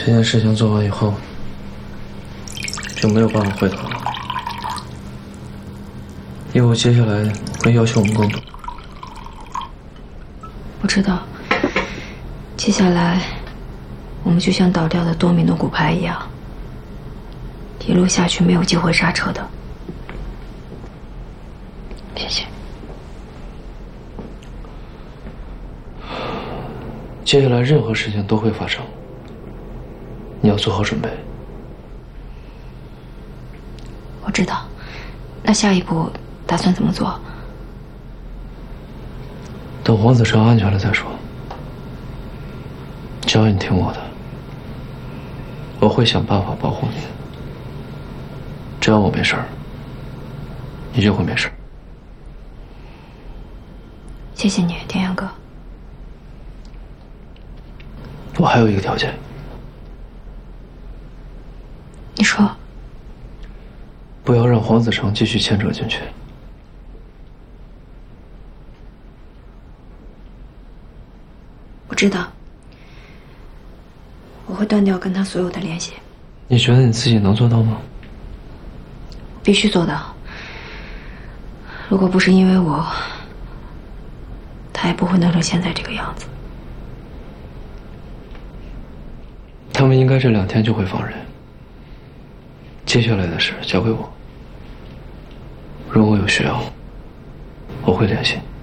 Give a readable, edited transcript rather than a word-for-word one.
这件事情做完以后，就没有办法回头了。因为接下来会要求我们更多。 我知道，接下来我们就像倒掉的多米诺骨牌一样，一路下去没有机会刹车的。谢谢。 接下来任何事情都会发生，你要做好准备。 我知道，那下一步打算怎么做？ 等黄子成安全了再说。只要你听我的，我会想办法保护你的。只要我没事儿，你就会没事儿。 谢谢你，天阳哥。 我还有一个条件。 你说。 不要让黄子成继续牵扯进去。 我知道，我会断掉跟他所有的联系。 你觉得你自己能做到吗？ 必须做到。如果不是因为我，他也不会弄成现在这个样子。 他们应该这2天就会放人。接下来的事交给我。如果有需要，我会联系你。